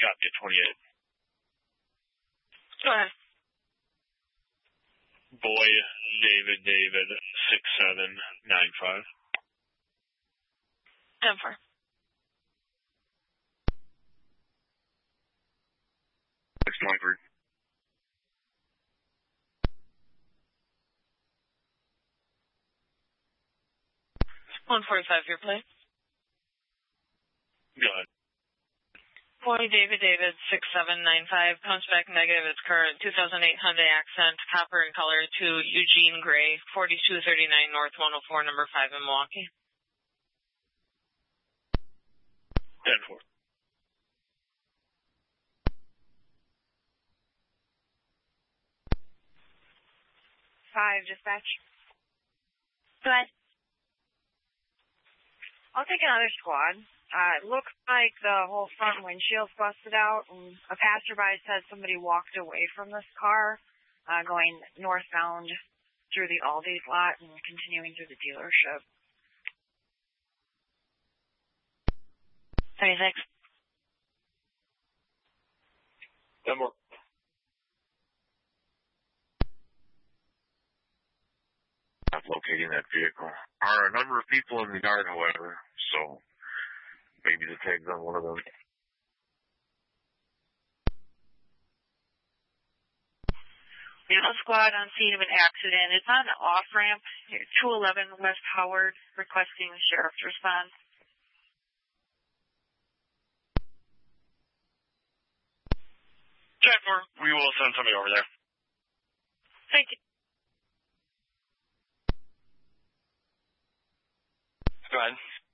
Copy at 28. Go ahead. Boy, David, 6795. 10-4. It's Langford. 145, your play. Go ahead. Boy, David, 6795, comes back negative. It's current 2008 Hyundai Accent, copper in color, to Eugene Gray, 4239 North 104, number 5 in Milwaukee. 10-4. Dispatch. Go ahead. I'll take another squad. It looks like the whole front windshield's busted out, and a passerby said somebody walked away from this car, going northbound through the Aldi's lot and continuing through the dealership. 36. 10-4. Not locating that vehicle. There are a number of people in the yard, however, so maybe the tag's on one of them. We have a squad on scene of an accident. It's on the off-ramp, 211 West Howard, requesting the sheriff's response. Check, we will send somebody over there. Thank you. Go ahead.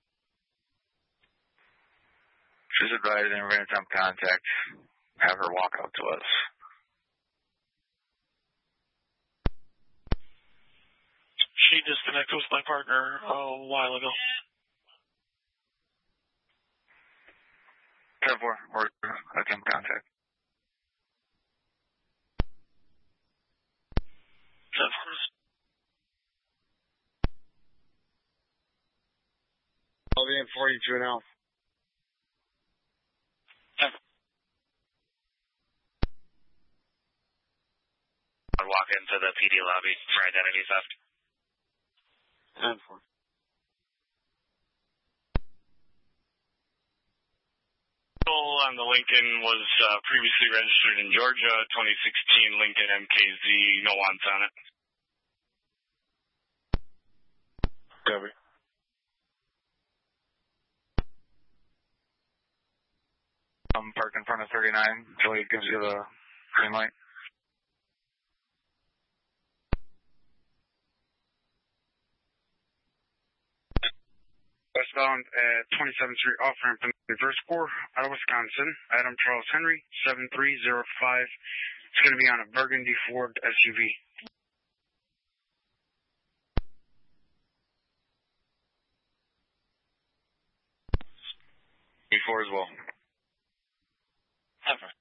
She's advised and we're going to attempt contact. Have her walk out to us. She disconnected with my partner a while ago. 10-4, we're attempt contact. 10-4. I'll be in 42 now. I'll walk into the PD lobby for identity theft. 10-4. On the Lincoln was previously registered in Georgia, 2016 Lincoln MKZ, no wants on it. Copy. I'm parked in front of 39. Julie gives you the green light. Westbound at 27th Street off-ramp in reverse 4 out of Wisconsin. Adam Charles Henry, 7305. It's going to be on a burgundy Ford SUV. B4 as well. Ever.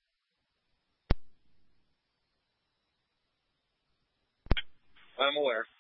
I'm aware.